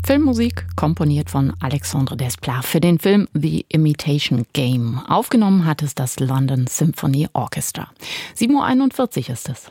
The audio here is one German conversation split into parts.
Filmmusik komponiert von Alexandre Desplat für den Film The Imitation Game. Aufgenommen hat es das London Symphony Orchestra. 7:41 Uhr ist es.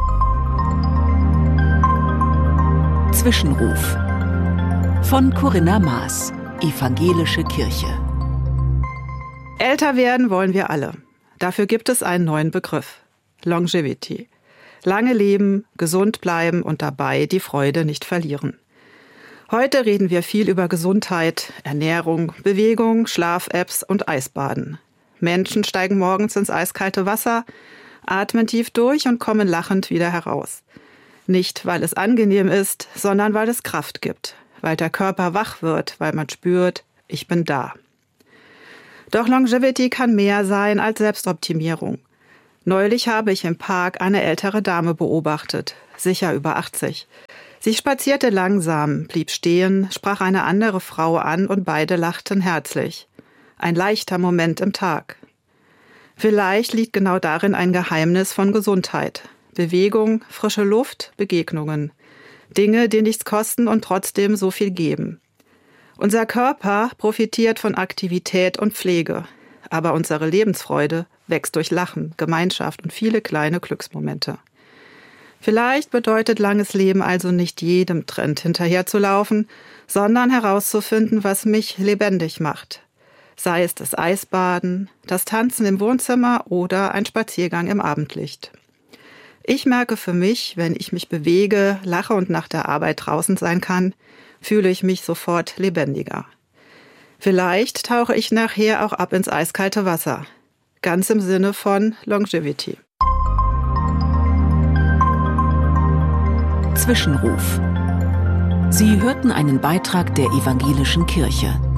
Zwischenruf von Corinna Maas, Evangelische Kirche. Älter werden wollen wir alle. Dafür gibt es einen neuen Begriff: Longevity. Lange leben, gesund bleiben und dabei die Freude nicht verlieren. Heute reden wir viel über Gesundheit, Ernährung, Bewegung, Schlaf-Apps und Eisbaden. Menschen steigen morgens ins eiskalte Wasser, atmen tief durch und kommen lachend wieder heraus. Nicht, weil es angenehm ist, sondern weil es Kraft gibt, weil der Körper wach wird, weil man spürt, ich bin da. Doch Longevity kann mehr sein als Selbstoptimierung. Neulich habe ich im Park eine ältere Dame beobachtet, sicher über 80. Sie spazierte langsam, blieb stehen, sprach eine andere Frau an und beide lachten herzlich. Ein leichter Moment im Tag. Vielleicht liegt genau darin ein Geheimnis von Gesundheit. Bewegung, frische Luft, Begegnungen. Dinge, die nichts kosten und trotzdem so viel geben. Unser Körper profitiert von Aktivität und Pflege, aber unsere Lebensfreude wächst durch Lachen, Gemeinschaft und viele kleine Glücksmomente. Vielleicht bedeutet langes Leben also nicht jedem Trend hinterherzulaufen, sondern herauszufinden, was mich lebendig macht. Sei es das Eisbaden, das Tanzen im Wohnzimmer oder ein Spaziergang im Abendlicht. Ich merke für mich, wenn ich mich bewege, lache und nach der Arbeit draußen sein kann, fühle ich mich sofort lebendiger. Vielleicht tauche ich nachher auch ab ins eiskalte Wasser. Ganz im Sinne von Longevity. Zwischenruf. Sie hörten einen Beitrag der Evangelischen Kirche.